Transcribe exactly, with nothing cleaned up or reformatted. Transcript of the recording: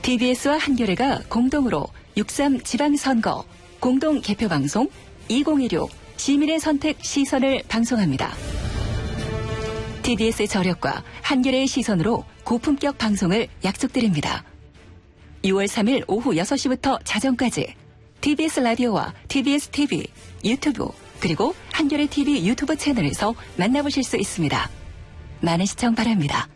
티비에스와 한겨레가 공동으로 육삼 지방선거 공동 개표방송 이천십육 시민의 선택 시선을 방송합니다. 티비에스의 저력과 한겨레의 시선으로 고품격 방송을 약속드립니다. 유월 삼일 오후 여섯 시부터 자정까지 티비에스 라디오와 티비에스 티비, 유튜브, 그리고 한겨레 티비 유튜브 채널에서 만나보실 수 있습니다. 많은 시청 바랍니다.